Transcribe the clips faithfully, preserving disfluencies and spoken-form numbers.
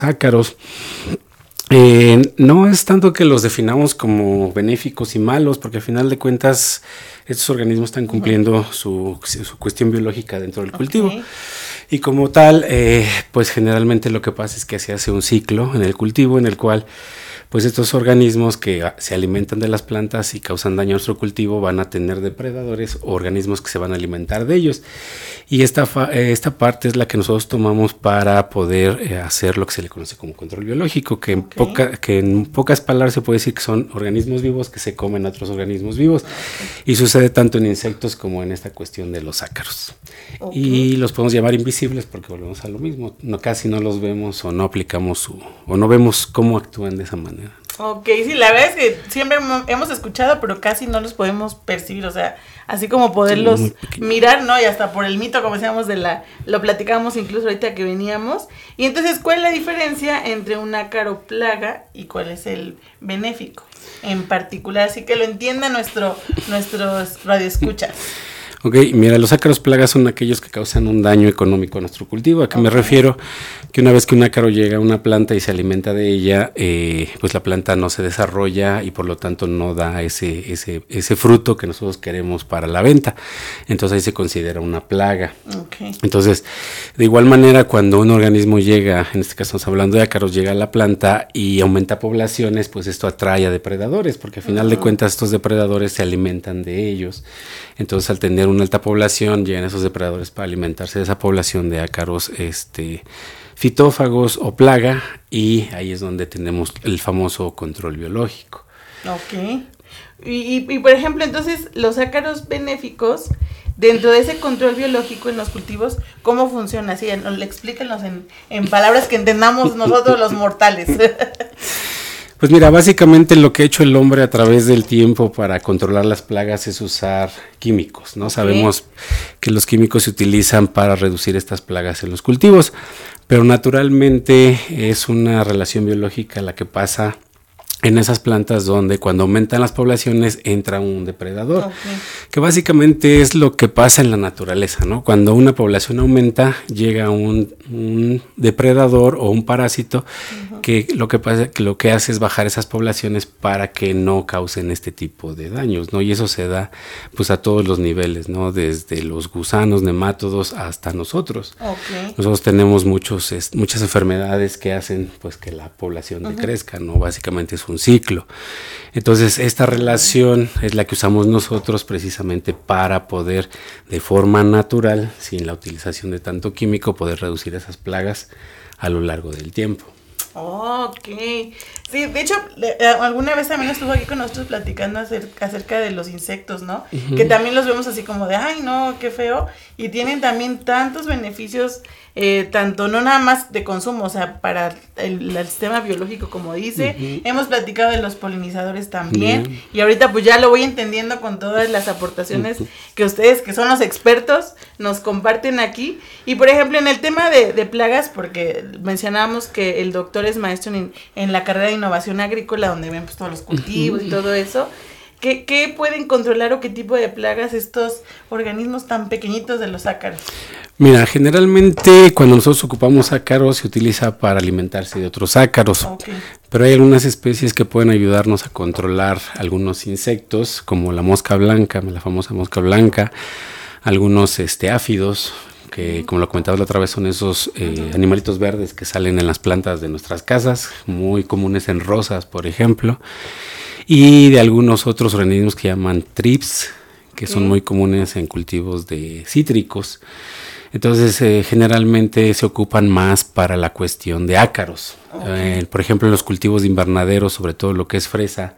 ácaros. Eh, no es tanto que los definamos como benéficos y malos, porque al final de cuentas estos organismos están cumpliendo uh-huh. su, su cuestión biológica dentro del okay. cultivo. Y como tal, eh, pues generalmente lo que pasa es que se hace un ciclo en el cultivo en el cual pues estos organismos que se alimentan de las plantas y causan daño a nuestro cultivo van a tener depredadores o organismos que se van a alimentar de ellos. Y esta, fa- esta parte es la que nosotros tomamos para poder eh, hacer lo que se le conoce como control biológico, que en, okay. poca, que en pocas palabras se puede decir que son organismos vivos que se comen a otros organismos vivos. Okay. Y sucede tanto en insectos como en esta cuestión de los ácaros. Okay. Y los podemos llamar invisibles porque volvemos a lo mismo. No, casi no los vemos o no aplicamos su, o no vemos cómo actúan de esa manera. Ok, sí, la verdad es que siempre hemos escuchado, pero casi no los podemos percibir, o sea, así como poderlos sí, mirar, ¿no? Y hasta por el mito, como decíamos, de la, lo platicábamos incluso ahorita que veníamos. Y entonces, ¿cuál es la diferencia entre un ácaro plaga y cuál es el benéfico en particular? Así que lo entienda nuestro, nuestros radioescuchas. Ok, mira, los ácaros plagas son aquellos que causan un daño económico a nuestro cultivo. ¿A qué okay. me refiero? Que una vez que un ácaro llega a una planta y se alimenta de ella, eh, pues la planta no se desarrolla y por lo tanto no da ese, ese, ese fruto que nosotros queremos para la venta. Entonces ahí se considera una plaga. Okay. Entonces, de igual manera, cuando un organismo llega, en este caso estamos hablando de ácaros, llega a la planta y aumenta poblaciones, pues esto atrae a depredadores, porque al final uh-huh. de cuentas estos depredadores se alimentan de ellos. Entonces, al tener una alta población, llegan esos depredadores para alimentarse de esa población de ácaros este, fitófagos o plaga, y ahí es donde tenemos el famoso control biológico. Ok. Y, y, y por ejemplo, entonces, los ácaros benéficos, dentro de ese control biológico en los cultivos, ¿cómo funciona? Sí, explíquenos en, en palabras que entendamos nosotros los mortales. Pues mira, básicamente lo que ha hecho el hombre a través del tiempo para controlar las plagas es usar químicos, ¿no? Okay. Sabemos que los químicos se utilizan para reducir estas plagas en los cultivos, pero naturalmente es una relación biológica la que pasa en esas plantas donde cuando aumentan las poblaciones entra un depredador, okay. que básicamente es lo que pasa en la naturaleza, ¿no? Cuando una población aumenta, llega un, un depredador o un parásito uh-huh. que lo que pasa, que lo que hace es bajar esas poblaciones para que no causen este tipo de daños, ¿no? Y eso se da pues a todos los niveles, ¿no? Desde los gusanos, nemátodos hasta nosotros. Okay. Nosotros tenemos muchos, es, muchas enfermedades que hacen pues que la población uh-huh. decrezca, ¿no? Básicamente es un ciclo. Entonces, esta relación es la que usamos nosotros precisamente para poder, de forma natural, sin la utilización de tanto químico, poder reducir esas plagas a lo largo del tiempo. Ok. Sí, de hecho, alguna vez también estuvo aquí con nosotros platicando acerca, acerca de los insectos, ¿no? Uh-huh. Que también los vemos así como de, ay, no, qué feo. Y tienen también tantos beneficios, eh, tanto no nada más de consumo, o sea, para el, el sistema biológico, como dice. Uh-huh. Hemos platicado de los polinizadores también. Bien. Y ahorita pues ya lo voy entendiendo con todas las aportaciones uh-huh. que ustedes, que son los expertos, nos comparten aquí. Y por ejemplo, en el tema de, de plagas, porque mencionábamos que el doctor es maestro en, en la carrera de innovación agrícola, donde ven pues todos los cultivos y todo eso. ¿Qué, ¿Qué pueden controlar o qué tipo de plagas estos organismos tan pequeñitos de los ácaros? Mira, generalmente cuando nosotros ocupamos ácaros se utiliza para alimentarse de otros ácaros, okay. pero hay algunas especies que pueden ayudarnos a controlar algunos insectos, como la mosca blanca, la famosa mosca blanca, algunos este, áfidos, que como lo comentaba la otra vez son esos eh, animalitos verdes que salen en las plantas de nuestras casas, muy comunes en rosas, por ejemplo, y de algunos otros organismos que llaman trips, que son muy comunes en cultivos de cítricos. Entonces, eh, generalmente se ocupan más para la cuestión de ácaros. Okay. Eh, por ejemplo, en los cultivos de invernadero, sobre todo lo que es fresa,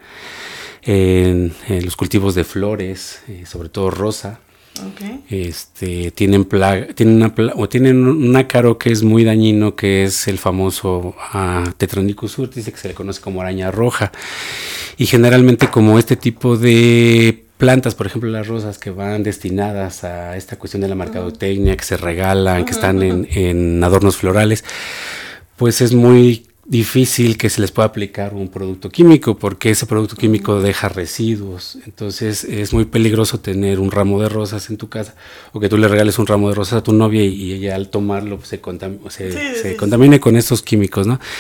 en, en los cultivos de flores, eh, sobre todo rosa. Okay. Este, tienen plaga, tienen una plaga, o tienen un ácaro que es muy dañino, que es el famoso uh, Tetronychus urtice, que se le conoce como araña roja. Y generalmente, como este tipo de plantas, por ejemplo las rosas, que van destinadas a esta cuestión de la mercadotecnia, uh-huh. que se regalan, uh-huh. que están en, en adornos florales, pues es muy difícil que se les pueda aplicar un producto químico, porque ese producto químico deja residuos. Entonces es muy peligroso tener un ramo de rosas en tu casa, o que tú le regales un ramo de rosas a tu novia y, y ella al tomarlo pues, se, contam- se, sí, se sí, contamine sí. con estos químicos, ¿no?